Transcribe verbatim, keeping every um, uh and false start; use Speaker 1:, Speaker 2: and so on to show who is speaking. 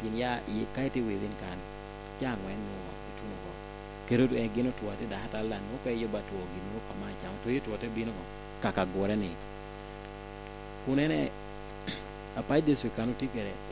Speaker 1: yin ya yi kaiti within kan jang wen no ituno ko kero e gino tuwate da hata lan no ko e yoba to gino kama cham to yitu wate bino ko kaka gore ni kunene apai de su kanu tikere